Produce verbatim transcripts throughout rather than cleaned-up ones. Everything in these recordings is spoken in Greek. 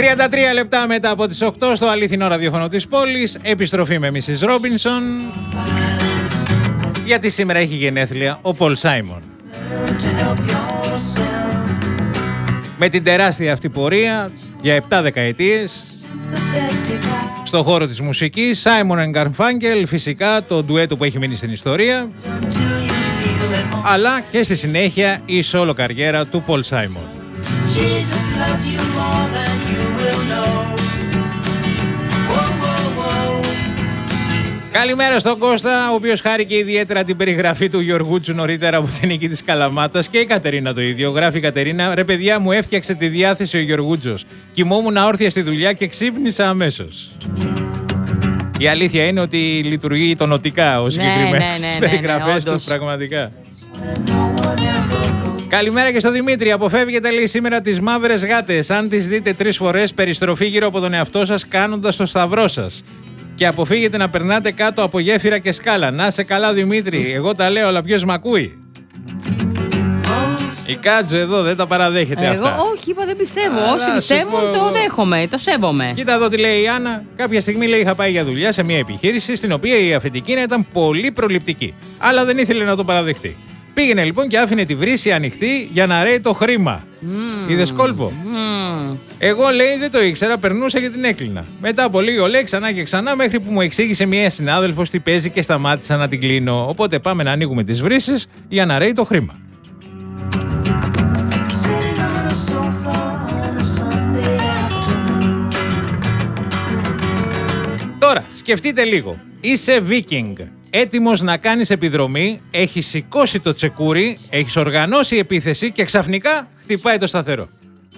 τριάντα τρία λεπτά μετά από τις οκτώ στο αληθινό ραδιόφωνο της πόλης. Επιστροφή με μίσις Ρόμπινσον. Γιατί σήμερα έχει γενέθλια ο Πολ Σάιμον. Με την τεράστια αυτή πορεία για επτά δεκαετίες στον χώρο της μουσικής, Simon and Garfunkel, φυσικά το ντουέτο που έχει μείνει στην ιστορία, αλλά και στη συνέχεια η solo καριέρα του Πολ Σάιμον. Καλημέρα στον Κώστα, ο οποίος χάρηκε ιδιαίτερα την περιγραφή του Γιωργούτσου νωρίτερα από την νίκη της Καλαμάτας, και η Κατερίνα το ίδιο. Γράφει η Κατερίνα: ρε παιδιά, μου έφτιαξε τη διάθεση ο Γιωργούτσος. Κοιμόμουν όρθια στη δουλειά και ξύπνησα αμέσως. Η αλήθεια είναι ότι λειτουργεί τονωτικά ο συγκεκριμένος ναι, ναι, στις ναι, περιγραφές ναι, ναι, του, πραγματικά. Καλημέρα και στο Δημήτρη. Αποφεύγετε, λέει, σήμερα τις μαύρες γάτες. Αν τις δείτε τρεις φορές, περιστροφή γύρω από τον εαυτό σας κάνοντας το σταυρό σας. Και αποφύγετε να περνάτε κάτω από γέφυρα και σκάλα. Να σε καλά, Δημήτρη. Εγώ τα λέω, αλλά ποιος μ' ακούει? Η Κάτζο εδώ δεν τα παραδέχεται. Εγώ, αυτά. όχι, είπα δεν πιστεύω. Αλλά Όσοι πιστεύουν, πω... το δέχομαι, το σέβομαι. Κοίτα εδώ τι λέει η Άννα. Κάποια στιγμή, λέει, είχα πάει για δουλειά σε μια επιχείρηση στην οποία η αφεντική ήταν πολύ προληπτική. Αλλά δεν ήθελε να το παραδεχτεί. Πήγαινε λοιπόν και άφηνε τη βρύση ανοιχτή για να ρέει το χρήμα. Mm. Είδες κόλπο? Mm. Εγώ, λέει, δεν το ήξερα, περνούσα και την έκλεινα. Μετά από λίγο, λέει, ξανά και ξανά, μέχρι που μου εξήγησε μια συνάδελφος τι παίζει και σταμάτησα να την κλείνω. Οπότε πάμε να ανοίγουμε τις βρύσεις για να ρέει το χρήμα. Τώρα, σκεφτείτε λίγο. Είσαι Βίκινγκ. Έτοιμος να κάνεις επιδρομή, έχεις σηκώσει το τσεκούρι, έχεις οργανώσει επίθεση και ξαφνικά χτυπάει το σταθερό.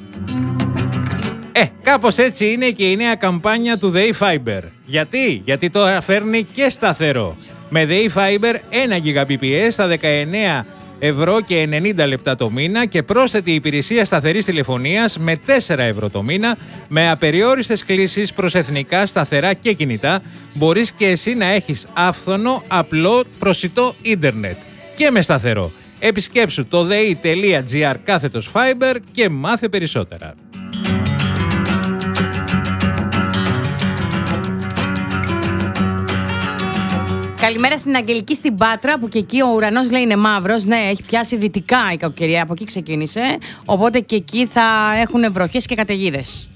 Ε, κάπως έτσι είναι και η νέα καμπάνια του The E-Fiber. Γιατί? Γιατί τώρα φέρνει και σταθερό. Με The E-Fiber ένα γιγαμπιτ στα δεκαεννέα ευρώ και ενενήντα λεπτά το μήνα και πρόσθετη υπηρεσία σταθερής τηλεφωνίας με τέσσερα ευρώ το μήνα, με απεριόριστες κλήσεις προς εθνικά, σταθερά και κινητά. Μπορείς και εσύ να έχεις άφθονο, απλό, προσιτό ίντερνετ και με σταθερό. Επισκέψου το δε.gr κάθετος Fiber και μάθε περισσότερα. Καλημέρα στην Αγγελική στην Πάτρα, που και εκεί ο ουρανός, λέει, είναι μαύρος. Ναι, έχει πιάσει δυτικά η κακοκαιρία, από εκεί ξεκίνησε. Οπότε και εκεί θα έχουν βροχές και καταιγίδες.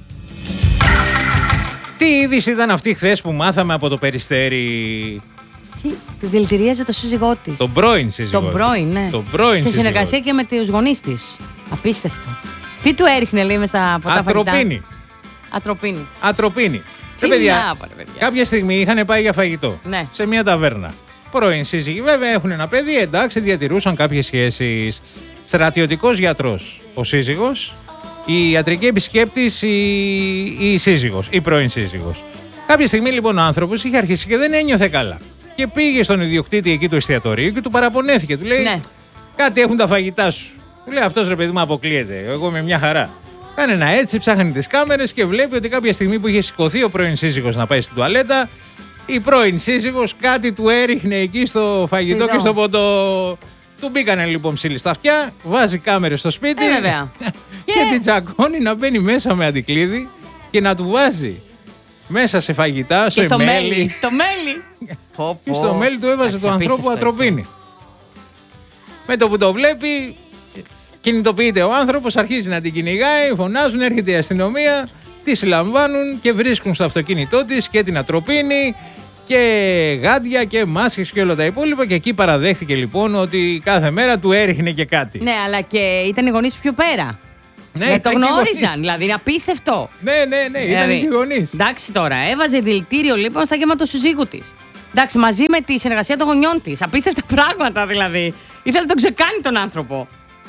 Τι είδηση ήταν αυτή χθες που μάθαμε από το Περιστέρι? Τι, τη δηλητηρίαζε το σύζυγό της. Τον πρώην σύζυγό της. Τον πρώην, ναι. Τον πρώην Σε συνεργασία και με τους γονείς της. Απίστευτο. Τι του έριχνε, λέει, μες στα ποτά φαγητά? Ατροπίνη. Ατροπίνη. Ατροπίνη. Τι παιδιά, λάπα, ρε παιδιά. Κάποια στιγμή είχαν πάει για φαγητό, ναι, σε μια ταβέρνα. Πρώην σύζυγοι, βέβαια, έχουν ένα παιδί, εντάξει, διατηρούσαν κάποιες σχέσεις. Στρατιωτικός γιατρός ο σύζυγος, η ιατρική επισκέπτης η, η σύζυγος, η πρώην σύζυγος. Κάποια στιγμή λοιπόν ο άνθρωπος είχε αρχίσει και δεν ένιωθε καλά. Και πήγε στον ιδιοκτήτη εκεί του εστιατορίου και του παραπονέθηκε. Του λέει: ναι, κάτι έχουν τα φαγητά σου. Του λέει αυτός: ρε παιδί μου, αποκλείεται. Εγώ είμαι μια χαρά. Κάνε ένα έτσι, ψάχνει τις κάμερες και βλέπει ότι κάποια στιγμή που είχε σηκωθεί ο πρώην σύζυγος να πάει στην τουαλέτα, η πρώην σύζυγος κάτι του έριχνε εκεί στο φαγητό και στο ποτό. Του μπήκανε λοιπόν ψήλοι στα αυτιά, βάζει κάμερες στο σπίτι ε, βέβαια. και την τσακώνει να μπαίνει μέσα με αντικλείδι και να του βάζει μέσα σε φαγητά, και σε στο μέλι. μέλι. Στο μέλι. Και στο μέλι του έβαζε το ανθρώπου ατροπίνη. Με το που το βλέπει, κινητοποιείται ο άνθρωπος, αρχίζει να την κυνηγάει, φωνάζουν, έρχεται η αστυνομία, τη συλλαμβάνουν και βρίσκουν στο αυτοκίνητό της και την ατροπίνη και γάντια και μάσκες και όλα τα υπόλοιπα. Και εκεί παραδέχθηκε λοιπόν ότι κάθε μέρα του έριχνε και κάτι. Ναι, αλλά και ήταν οι γονείς πιο πέρα. Ναι, ναι, το γνώριζαν, δηλαδή είναι απίστευτο. Ναι, ναι, ναι, ήταν δηλαδή, και οι γονείς. Εντάξει τώρα, έβαζε δηλητήριο λοιπόν στα γέμα του συζύγου της. Εντάξει, μαζί με τη συνεργασία των γονιών της. Απίστευτα πράγματα δηλαδή. Ήθελε να τον ξεκάνει τον άνθρωπο.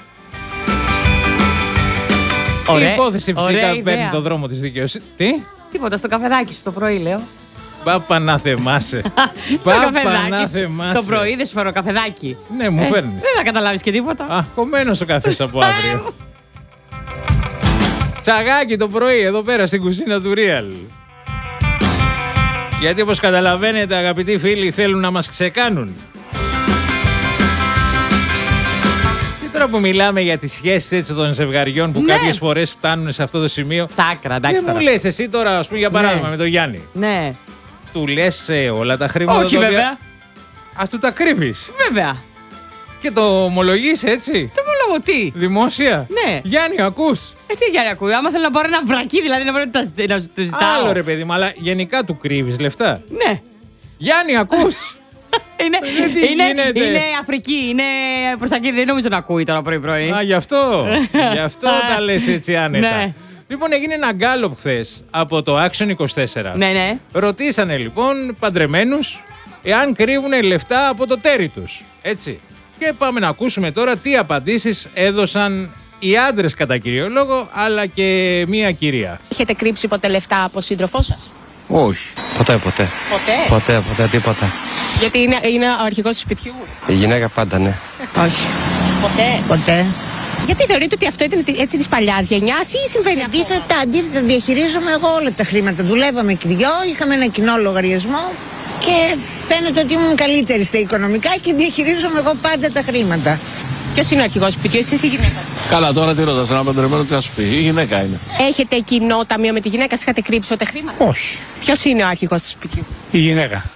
Η υπόθεση φυσικά παίρνει το δρόμο της δικαιοσύνης. Τι? Τίποτα, στο καφεδάκι σου το πρωί, λέω. Πάπα να θεμάσαι. Πάπα να θεμάσαι. Το πρωί δεν σου φέρω καφεδάκι. Ναι, μου ε, φέρνεις. Δεν θα καταλάβεις και τίποτα. Α, κομμένος ο καφές από αύριο. Τσαγάκι το πρωί εδώ πέρα στην κουζίνα του Real. Γιατί όπως καταλαβαίνετε, αγαπητοί φίλοι, θέλουν να μας ξεκάνουν. Τώρα που μιλάμε για τις σχέσεις έτσι των ζευγαριών που Ναι. κάποιες φορές φτάνουν σε αυτό το σημείο. Στα άκρα, εντάξει. Δεν μου τώρα. λες εσύ τώρα, ας πούμε, για παράδειγμα, Ναι. με τον Γιάννη. Ναι. Του λες ε, όλα τα χρήματα. Όχι, τα οποία- βέβαια. Α, του τα κρύβεις. Βέβαια. Και το ομολογείς έτσι. Το μου λόγω τι. Δημόσια. Ναι. Γιάννη, ακούς. Ε, τι για να ακούω. Άμα θέλω να πάρω ένα βρακί, δηλαδή να βρω τα να του ζητάω. Άλλο ρε παιδί μου, αλλά γενικά του κρύβεις λεφτά. Ναι. Γιάννη, ακούς. Είναι, Ε, τι είναι, γίνεται? είναι Αφρική, είναι προς τα εκεί, δεν νομίζω να ακούει τώρα πρωί-πρωί. Α, γι' αυτό. Γι' αυτό τα λες έτσι άνετα. Ναι. Λοιπόν, έγινε ένα γκάλωπ χθες από το Action είκοσι τέσσερα. Ναι, ναι. Ρωτήσανε λοιπόν παντρεμένους εάν κρύβουν λεφτά από το τέρι τους. Έτσι. Και πάμε να ακούσουμε τώρα τι απαντήσεις έδωσαν οι άντρες κατά κύριο λόγο, αλλά και μία κυρία. Έχετε κρύψει ποτέ λεφτά από σύντροφό σας? Όχι. Ποτέ, ποτέ. Ποτέ. Ποτέ, ποτέ, τίποτα. Γιατί είναι, είναι ο αρχηγός του σπιτιού. Η γυναίκα πάντα, ναι. Όχι. Ποτέ. Ποτέ. Γιατί θεωρείτε ότι αυτό ήταν έτσι της παλιάς γενιάς ή συμβαίνει αυτό? Αντίθετα, αντίθετα, διαχειρίζομαι εγώ όλα τα χρήματα. Δουλεύαμε και δυο, είχαμε ένα κοινό λογαριασμό και φαίνεται ότι ήμουν καλύτερη στα οικονομικά και διαχειρίζομαι εγώ πάντα τα χρήματα. Ποιος είναι ο αρχηγός του σπιτιού, εσείς ή η γυναίκα σας? Καλά, τώρα τι ρωτάς, ένα παντρεμένο τι θα σου πει. Η γυναίκα είναι. Έχετε κοινό ταμείο με τη γυναίκα σας, είχατε κρύψει ποτέ χρήματα? Όχι. Ποιος είναι ο αρχηγός του σπιτιού? Η γυναίκα.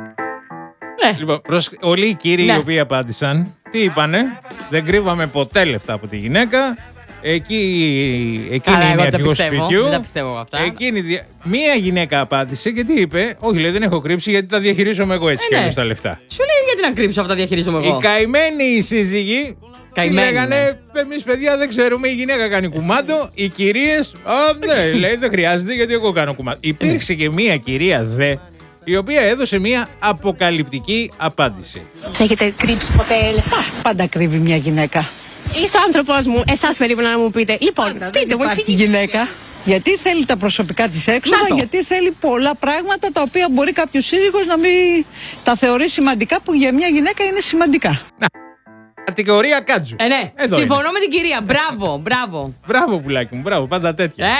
Λοιπόν, προς... όλοι οι κύριοι Ναι. οι οποίοι απάντησαν, τι είπανε, δεν κρύβαμε ποτέ λεφτά από τη γυναίκα. Εκεί, εκείνη Καλά, είναι εγώ η δεν τα αρχηγός του πιστεύω. σπιτιού. Δεν τα πιστεύω αυτά. Εκείνη, δια- μία γυναίκα απάντησε και τι είπε, όχι λέει δεν έχω κρύψει γιατί τα διαχειρίζομαι εγώ έτσι Ε, κι ναι. αλλιώς τα λεφτά. Σου λέει γιατί να κρύψω αυτά, διαχειρίζομαι Οι εγώ. καημένοι σύζυγοι τι Καημένοι, λέγανε, εμείς παιδιά δεν ξέρουμε, η γυναίκα κάνει κουμάντο, οι κυρίες, α, ναι, λέει δεν χρειάζεται γιατί εγώ κάνω κουμάντο. Υπήρξε και μία κυρία δε, η οποία έδωσε μία αποκαλυπτική απάντηση. Έχετε κρύψει ποτέ λεφτά? Πάντα κρύβει μια γυναίκα. Είσαι ο άνθρωπός μου, εσάς περίμενα να μου πείτε. Λοιπόν, Πάντα, πείτε δεν μου, υπάρχει εξηγήστε. γυναίκα. Γιατί θέλει τα προσωπικά της Να έξοδα, το. γιατί θέλει πολλά πράγματα τα οποία μπορεί κάποιος σύζυγος να μην τα θεωρεί σημαντικά, που για μια γυναίκα είναι σημαντικά. Κατηγορία Κάτζου. Ε, ναι. Εδώ Συμφωνώ είναι. με την κυρία. Μπράβο, μπράβο. Μπράβο πουλάκι μου, μπράβο, πάντα τέτοια. Ε,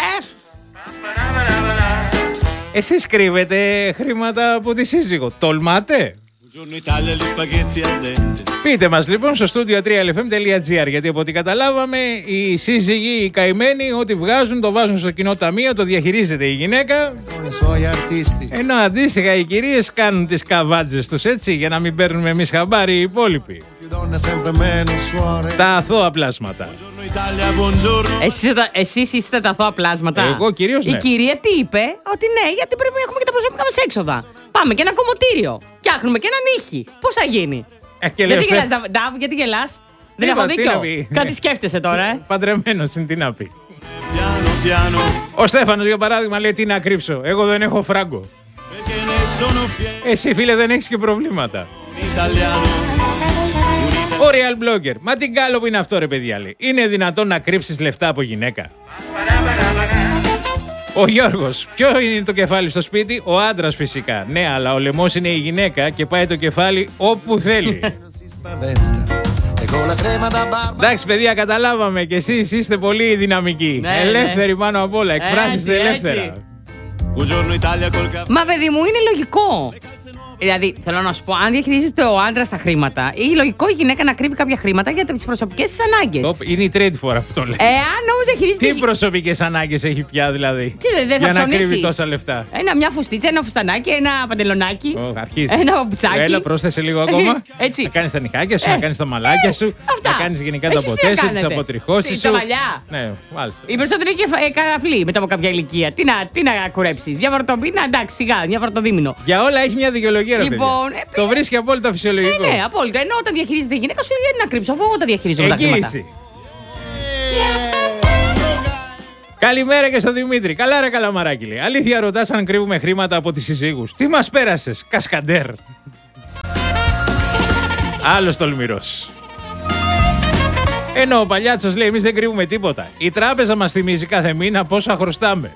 Εσείς κρύβετε χρήματα από τη σύζυγο, τολμάτε? Πείτε μας λοιπόν στο studio τρία ελ εφ εμ τελεία τζι άρ, γιατί από ό,τι καταλάβαμε οι σύζυγοι, οι καημένοι, ό,τι βγάζουν το βάζουν στο κοινό ταμείο, το διαχειρίζεται η γυναίκα. Ενώ αντίστοιχα οι κυρίες κάνουν τις καβάτζες τους έτσι για να μην παίρνουμε εμείς χαμπάρι οι υπόλοιποι. Τα αθώα πλάσματα. Εσείς, είστε τα- εσείς είστε τα αθώα πλάσματα. Εγώ κυρίως, ναι. Η κυρία τι είπε, ότι ναι, γιατί πρέπει να έχουμε και τα προσωπικά μας έξοδα. Πάμε και ένα κομμωτήριο. Φτιάχνουμε και έναν ήχη. Πώς θα γίνει? Ε, και γιατί λέω, γελάς, «Θε- Νταβ, Νταβ, γιατί γελάς? Δεν είπα, έχω τι δίκιο. να πει. Κάτι σκέφτεσαι τώρα, ε. Παντρεμένος είναι, τι να πει. Ο Στέφανος για παράδειγμα λέει τι να κρύψω. Εγώ δεν έχω φράγκο. Εσύ φίλε δεν έχεις και προβλήματα. Ο Real Blogger. Μα τι γκάλο που είναι αυτό ρε παιδιά λέει. Είναι δυνατόν να κρύψεις λεφτά από γυναίκα? Ο Γιώργος. Ποιο είναι το κεφάλι στο σπίτι? Ο άντρας φυσικά. Ναι, αλλά ο λαιμός είναι η γυναίκα και πάει το κεφάλι όπου θέλει. Εντάξει παιδιά, καταλάβαμε και εσείς είστε πολύ δυναμικοί. Ναι, Ελεύθεροι ναι. πάνω απ' όλα. Εκφράζεστε Έτσι, ελεύθερα. έτσι. Μα παιδί μου, είναι λογικό. Δηλαδή, θέλω να σου πω, αν διαχειρίζεται ο άντρα τα χρήματα, είναι λογικό η γυναίκα να κρύβει κάποια χρήματα για τι προσωπικέ τη ανάγκε. Τοπ, είναι η τρίτη φορά που το λέει. Εάν όμω διαχειρίζεται. Τι προσωπικές ανάγκες έχει πια δηλαδή? Τι, δεν θα για να ψωνίσεις? κρύβει τόσα λεφτά. Ένα, μια φουστίτσα, ένα φουστανάκι, ένα παντελονάκι. Ω, αρχίζει. Ένα παπουτσάκι. Έλα, πρόσθεσε λίγο ακόμα. Έτσι. Να κάνεις τα νυχάκια σου, Ε, να κάνεις τα μαλάκια ε, σου. αυτά. Να κάνεις γενικά Εσείς τα τι ποτέ σου, τις κάνετε? αποτριχώσεις Τι, σου. τα μαλλιά? Ναι, μάλιστα. Οι περισσότεροι έχει ε, καραφλή μετά από κάποια ηλικία. Τι να, τι να κουρέψει. Μια βαρτομήνα, εντάξει, σιγά, μια βαρτοδίμηνο. Για όλα έχει μια δικαιολογία, ρε Λοιπόν, παιδιά. ε, Το βρίσκει απόλυτα φυσιολογικό. Ε, ναι, απόλυτα. Ενώ όταν διαχειρίζεται η γυναίκα σου, γιατί να κρύψω, αφού εγώ τα διαχειρίζομαι τα χρήματα. Εγγύηση. Καλημέρα και στο Δημήτρη. Καλά ρε καλαμαράκι λέει. Αλήθεια ρωτάς αν κρύβουμε χρήματα από τις συζύγους? Τι μας πέρασες, κασκαντέρ. Άλλος τολμηρός. Ενώ ο Παλιάτσος λέει εμείς δεν κρύβουμε τίποτα. Η τράπεζα μας θυμίζει κάθε μήνα πόσα χρωστάμε.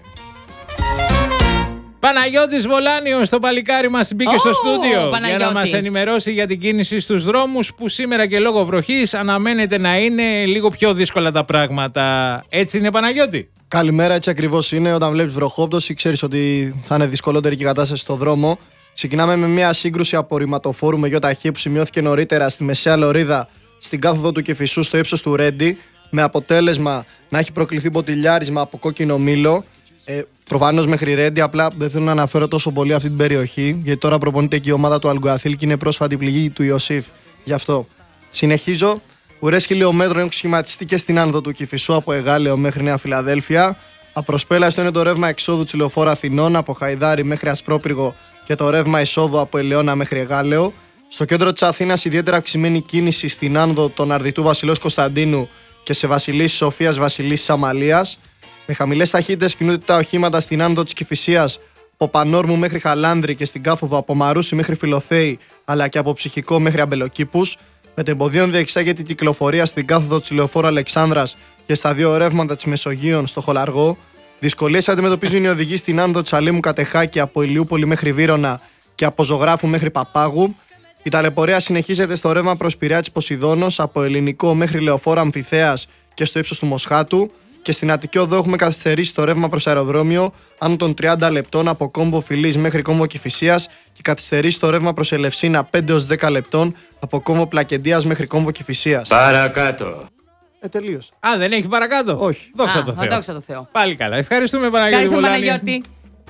Παναγιώτης Βολάνιος, το παλικάρι μας μπήκε Ω, στο στούντιο για Παναγιώτη. να μας ενημερώσει για την κίνηση στους δρόμους που σήμερα και λόγω βροχής αναμένεται να είναι λίγο πιο δύσκολα τα πράγματα. Έτσι είναι Παναγιώτη? Καλημέρα, έτσι ακριβώς είναι. Όταν βλέπεις βροχόπτωση, ξέρεις ότι θα είναι δυσκολότερη και η κατάσταση στο δρόμο. Ξεκινάμε με μια σύγκρουση απορριμματοφόρου με γιοταχή που σημειώθηκε νωρίτερα στη μεσαία λωρίδα στην κάθοδο του Κηφισού στο ύψος του Ρέντι, με αποτέλεσμα να έχει προκληθεί μποτιλιάρισμα από κόκκινο μήλο. Ε, Προφανώς μέχρι Ρέντι, απλά δεν θέλω να αναφέρω τόσο πολύ αυτή την περιοχή, γιατί τώρα προπονείται και η ομάδα του Αλγκουαθήλ και είναι πρόσφατη πληγή του Ιωσήφ. Γι' αυτό. Συνεχίζω. Ουρές χιλιόμετρων έχουν σχηματιστεί και στην άνοδο του Κηφισού από Εγάλεο μέχρι Νέα Φιλαδέλφια. Απροσπέλαστο είναι το ρεύμα εξόδου της λεωφόρου Αθηνών από Χαϊδάρι μέχρι Ασπρόπυργο και το ρεύμα εισόδου από Ελαιώνα μέχρι Εγάλεο. Στο κέντρο της Αθήνας ιδιαίτερα αυξημένη κίνηση στην άνοδο των Αρδιτού Βασιλέως Κωνσταντίνου και σε Βασιλίσσης Σοφίας Βασιλίσσης Αμαλίας. Με χαμηλές ταχύτητες κινούνται τα οχήματα στην άνοδο της Κηφισίας από Πανόρμου μέχρι Χαλάνδρη και στην κάθοδο από Μαρούσι μέχρι Φιλοθέη, αλλά και από Ψυχικό μέχρι Αμπελοκήπους. Με τεμποδίων διεξάγεται η κυκλοφορία στην κάθοδο της λεωφόρου Αλεξάνδρας και στα δύο ρεύματα της Μεσογείων στο Χολαργό. Δυσκολίες αντιμετωπίζουν οι οδηγοί στην άνοδο της Αλήμου Κατεχάκη από Ηλιούπολη μέχρι Βύρωνα και από Ζωγράφου μέχρι Παπάγου. Η ταλαιπωρία συνεχίζεται στο ρεύμα προς Πειραιά της Ποσειδώνος από Ελληνικό μέχρι Λεωφόρο Αμφιθέας και στο ύψος του Μοσχάτου. Και στην Αττική Οδό έχουμε καθυστερήσει το ρεύμα προς αεροδρόμιο άνω των τριάντα λεπτών από Κόμβο Φιλής μέχρι Κόμβο Κηφισίας και καθυστερήσει το ρεύμα προς Ελευσίνα πέντε έως δέκα λεπτών από Κόμβο Πλακεντίας μέχρι Κόμβο Κηφισίας. Παρακάτω. Ε, τελείως. Α, δεν έχει παρακάτω. Όχι. Δόξα Α, τω Θεώ. δόξα τω Θεώ. Πάλι καλά. Ευχαριστούμε, Παναγιώτη. Ευχαριστούμε, Βολάνη. Παναγιώτη.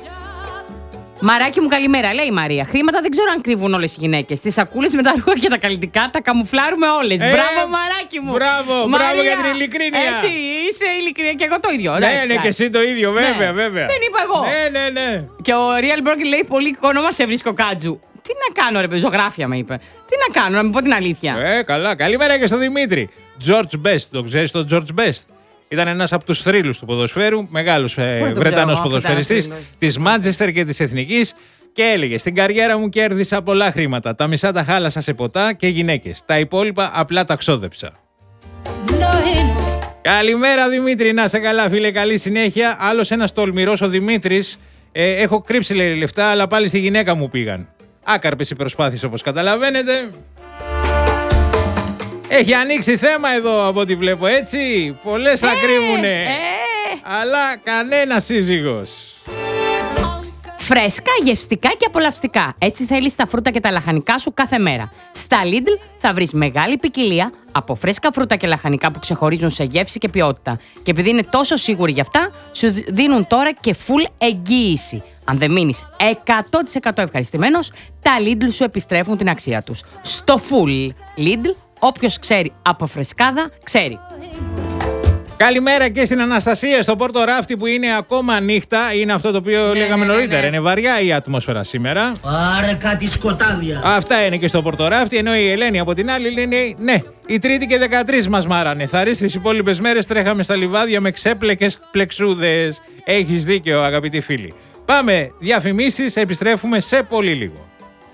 Μαράκι μου, καλημέρα. Λέει η Μαρία. Χρήματα δεν ξέρω αν κρύβουν όλες οι γυναίκες. Τις σακούλες με τα ρούχα και τα καλλιτικά τα καμουφλάρουμε όλες. Ε, μπράβο, Μαράκι μου. Μπράβο, Μαρία, μπράβο για την ειλικρίνεια. Έτσι, είσαι ειλικρίνεια και εγώ το ίδιο. Ναι, εντάξει, ναι, και εσύ το ίδιο, βέβαια, Ναι. βέβαια. Δεν είπα εγώ. Ναι, ναι, ναι. Και ο Real Broken λέει: πολύ όνομα σε βρίσκω, Κάτζου. Τι να κάνω, ρε παιδί, ζωγράφια με είπε. Τι να κάνω, να μην πω την αλήθεια. Ε, καλά. Καλημέρα και στον Δημήτρη. George Best. Το ξέρεις τον George Best? Ήταν ένας από τους θρύλους του ποδοσφαίρου, μεγάλος ε, το Βρετανός ξέρω, ποδοσφαιριστής ήταν της Manchester και της Εθνικής. Και έλεγε: στην καριέρα μου κέρδισα πολλά χρήματα. Τα μισά τα χάλασα σε ποτά και γυναίκες. Τα υπόλοιπα απλά τα ξόδεψα. Καλημέρα, Δημήτρη. Να σε καλά, φίλε. Καλή συνέχεια. Άλλος ένας τολμηρός, ο Δημήτρης. Ε, έχω κρύψει, λέει, λεφτά, αλλά πάλι στη γυναίκα μου πήγαν. Άκαρπες οι προσπάθειες, όπως καταλαβαίνετε. Έχει ανοίξει θέμα εδώ από ό,τι βλέπω, έτσι. Πολλές θα κρύβουνε. Ε. Αλλά κανένα σύζυγος. Φρέσκα, γευστικά και απολαυστικά. Έτσι θέλεις τα φρούτα και τα λαχανικά σου κάθε μέρα. Στα Lidl θα βρεις μεγάλη ποικιλία από φρέσκα φρούτα και λαχανικά που ξεχωρίζουν σε γεύση και ποιότητα. Και επειδή είναι τόσο σίγουροι γι' αυτά, σου δίνουν τώρα και full εγγύηση. Αν δεν μείνεις εκατό τοις εκατό ευχαριστημένος, τα Lidl σου επιστρέφουν την αξία τους. Στο full Lidl, όποιος ξέρει από φρεσκάδα, ξέρει. Καλημέρα και στην Αναστασία στο Πόρτο Ράφτη που είναι ακόμα νύχτα. Είναι αυτό το οποίο Ναι, λέγαμε ναι, νωρίτερα. ναι. Είναι βαριά η ατμόσφαιρα σήμερα. Πάρε κάτι σκοτάδια. Αυτά είναι και στο Πόρτο Ράφτη. Ενώ η Ελένη από την άλλη λέει: ναι, η Τρίτη και δεκατρείς μας μάρανε. Θα ρίξει τις υπόλοιπες μέρες τρέχαμε στα λιβάδια με ξέπλεκες πλεξούδες. Έχεις δίκιο, αγαπητοί φίλοι. Πάμε, διαφημίσεις, επιστρέφουμε σε πολύ λίγο.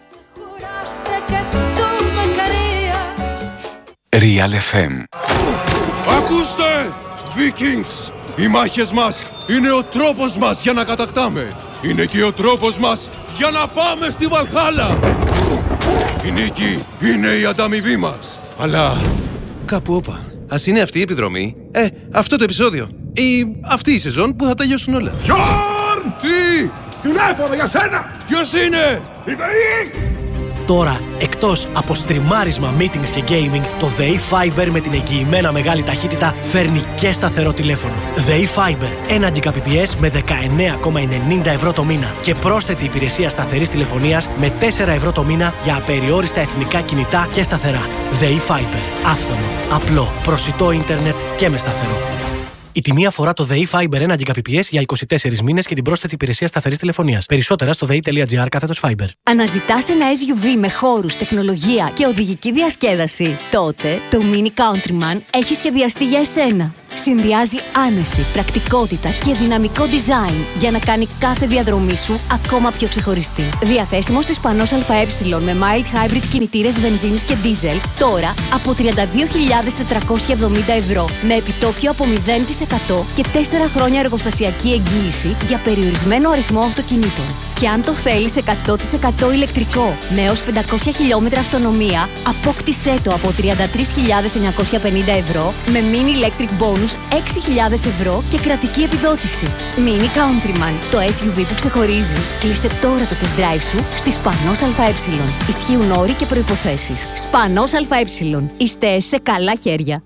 Real εφ εμ. Ακούστε! Vikings! Οι μάχες μας είναι ο τρόπος μας για να κατακτάμε. Είναι και ο τρόπος μας για να πάμε στη Βαλχάλα. Η νίκη είναι η ανταμοιβή μας. Αλλά κάπου όπα. Ας είναι αυτή η επιδρομή. Ε, αυτό το επεισόδιο. Ή αυτή η σεζόν που θα τελειώσουν όλα. Γιόρν! Τι! Τηλέφωνο για σένα! Ποιος είναι? Η ΔΕΗ! Τώρα, εκτός από στριμάρισμα, meetings και gaming, το ΔΕΗ Fiber με την εγγυημένα μεγάλη ταχύτητα φέρνει και σταθερό τηλέφωνο. ΔΕΗ Fiber, ένα Gbps με δεκαεννέα κόμμα ενενήντα ευρώ το μήνα και πρόσθετη υπηρεσία σταθερής τηλεφωνίας με τέσσερα ευρώ το μήνα για απεριόριστα εθνικά κινητά και σταθερά. ΔΕΗ Fiber, άφθονο, απλό, προσιτό ίντερνετ και με σταθερό. Η τιμή αφορά το ΔΕΗ Fiber ένα Gbps για είκοσι τέσσερις μήνες και την πρόσθετη υπηρεσία σταθερής τηλεφωνίας. Περισσότερα στο δei.gr κάθετος Fiber. Αναζητάς ένα ες γιου βι με χώρους, τεχνολογία και οδηγική διασκέδαση? Τότε το Mini Countryman έχει σχεδιαστεί για εσένα. Συνδυάζει άνεση, πρακτικότητα και δυναμικό design για να κάνει κάθε διαδρομή σου ακόμα πιο ξεχωριστή. Διαθέσιμο στις Πανός ΑΕ με mild hybrid κινητήρες βενζίνης και diesel τώρα από τριάντα δύο χιλιάδες τετρακόσια εβδομήντα ευρώ με επιτόκιο από μηδέν τοις εκατό και τέσσερα χρόνια εργοστασιακή εγγύηση για περιορισμένο αριθμό αυτοκινήτων. Και αν το θέλεις εκατό τοις εκατό ηλεκτρικό με έως πεντακόσια χιλιόμετρα αυτονομία, απόκτησέ το από τριάντα τρεις χιλιάδες εννιακόσια πενήντα ευρώ με mini electric bonus μόνους έξι χιλιάδες ευρώ και κρατική επιδότηση. Mini Countryman, το ες γιου βι που ξεχωρίζει. Κλείσε τώρα το test drive σου στη Σπανός ΑΕ. Ισχύουν όροι και προϋποθέσεις. Σπανός ΑΕ. Είστε σε καλά χέρια.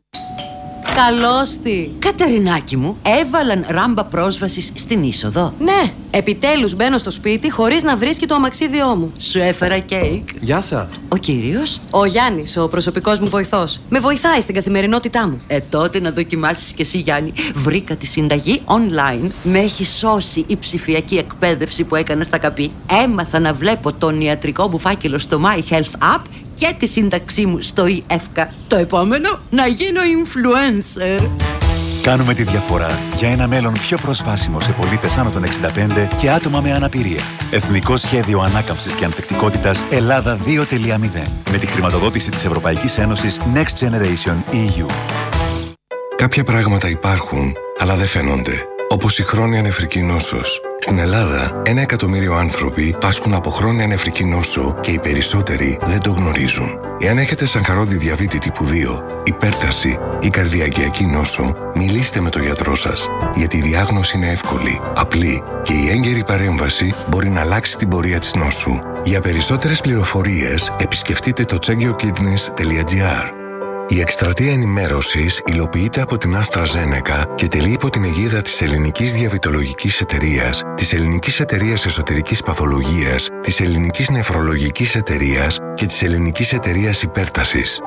Καλώς τη. Κατερινάκη μου, έβαλαν ράμπα πρόσβασης στην είσοδο. Ναι, επιτέλους μπαίνω στο σπίτι χωρίς να βρίσκει το αμαξίδιό μου. Σου έφερα κέικ. Γεια σας. Ο κύριος? Ο Γιάννης, ο προσωπικός μου βοηθός. Με βοηθάει στην καθημερινότητά μου. Ε, τότε να δοκιμάσεις κι εσύ, Γιάννη. Βρήκα τη συνταγή online. Με έχει σώσει η ψηφιακή εκπαίδευση που έκανα στα καπί. Έμαθα να βλέπω τον ιατρικό μου φάκελο στο My Health App και τη σύνταξή μου στο ι-εύκα. Το επόμενο, να γίνω influencer. Κάνουμε τη διαφορά για ένα μέλλον πιο προσβάσιμο σε πολίτες άνω των εξήντα πέντε και άτομα με αναπηρία. Εθνικό Σχέδιο Ανάκαμψης και Ανθεκτικότητας Ελλάδα δύο κόμμα μηδέν. Με τη χρηματοδότηση της Ευρωπαϊκής Ένωσης Next Generation ι γιου. Κάποια πράγματα υπάρχουν, αλλά δεν φαίνονται. Όπως η χρόνια νεφρική νόσος. Στην Ελλάδα, ένα εκατομμύριο άνθρωποι πάσχουν από χρόνια νεφρική νόσο και οι περισσότεροι δεν το γνωρίζουν. Εάν έχετε σαγχαρώδη διαβήτη τύπου δύο, υπέρταση ή καρδιακιακή νόσο, μιλήστε με τον γιατρό σας. Γιατί η διάγνωση είναι εύκολη, απλή και η έγκαιρη παρέμβαση μπορεί να αλλάξει την πορεία της νόσου. Για περισσότερες πληροφορίες, επισκεφτείτε το τσέγκιοκίτνες τελεία τζι άρ. Η εκστρατεία ενημέρωσης υλοποιείται από την AstraZeneca και τελεί υπό την αιγίδα της Ελληνικής Διαβητολογικής Εταιρείας, της Ελληνικής Εταιρείας Εσωτερικής Παθολογίας, της Ελληνικής Νεφρολογικής Εταιρείας και της Ελληνικής Εταιρείας Υπέρτασης.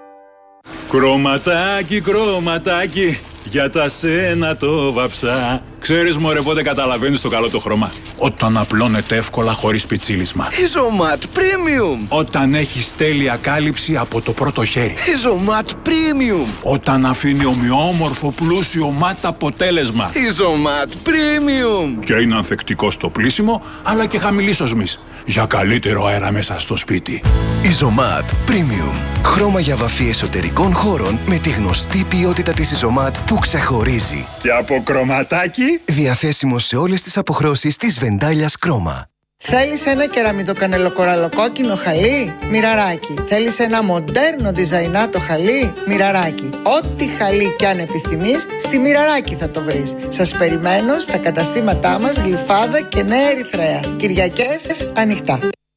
Κρωματάκι, κρωματάκι, για τα σένα το βαψά. Ξέρεις μωρέ πότε καταλαβαίνεις το καλό το χρώμα? Όταν απλώνεται εύκολα χωρίς πιτσίλισμα. Ιζωμάτ Premium. Όταν έχεις τέλεια κάλυψη από το πρώτο χέρι. Ιζωμάτ Premium. Όταν αφήνει ομοιόμορφο πλούσιο μάτ αποτέλεσμα. Ιζωμάτ Premium. Και είναι ανθεκτικό στο πλύσιμο αλλά και χαμηλής οσμής. Για καλύτερο αέρα μέσα στο σπίτι. Ιζωμάτ Premium. Χρώμα για βαφή εσωτερικών χώρων με τη γνωστή ποιότητα της Ιζωμάτ που ξεχωρίζει. Και από κρωματάκι. Διαθέσιμο σε όλες τις αποχρώσεις της Βεντάλιας Κρόμα. Θέλεις ένα κεραμιδοκανελοκοραλοκόκκινο χαλί? Μοιραράκι. Θέλεις ένα μοντέρνο διζαϊνάτο χαλί? Μοιραράκι. Ό,τι χαλί κι αν επιθυμείς, στη Μοιραράκι θα το βρεις. Σας περιμένω στα καταστήματά μας Γλυφάδα και Νέα Ερυθρέα. Κυριακές ανοιχτά.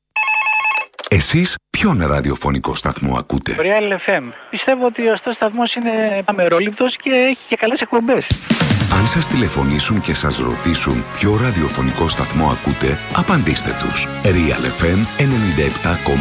Εσείς ποιον ραδιοφωνικό σταθμό ακούτε? Real εφ εμ. Πιστεύω ότι ο σταθμός είναι αμερόληπτος και έχει και καλές εκπομπές. Αν σας τηλεφωνήσουν και σας ρωτήσουν ποιο ραδιοφωνικό σταθμό ακούτε, απαντήστε τους. Real εφ εμ ενενήντα επτά κόμμα